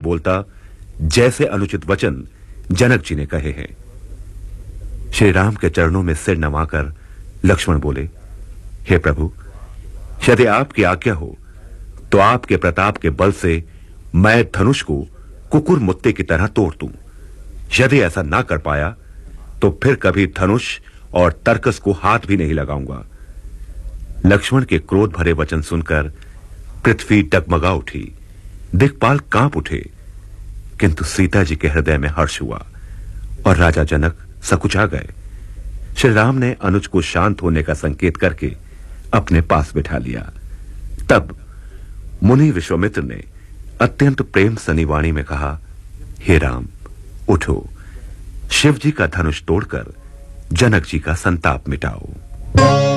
बोलता जैसे अनुचित वचन जनक जी ने कहे हैं। श्री राम के चरणों में सिर नवाकर लक्ष्मण बोले, हे प्रभु, यदि आपकी आज्ञा हो तो आपके प्रताप के बल से मैं धनुष को कुकुर मुत्ते की तरह तोड़ दूं। यदि ऐसा ना कर पाया तो फिर कभी धनुष और तरकस को हाथ भी नहीं लगाऊंगा। लक्ष्मण के क्रोध भरे वचन सुनकर पृथ्वी डगमगा उठी, दिक्पाल कांप उठे, किंतु सीता जी के हृदय में हर्ष हुआ और राजा जनक सकुचा गए। श्री राम ने अनुज को शांत होने का संकेत करके अपने पास बिठा लिया। तब मुनि विश्वामित्र ने अत्यंत प्रेम सनी वाणी में कहा, हे राम, उठो, शिव जी का धनुष तोड़कर जनक जी का संताप मिटाओ।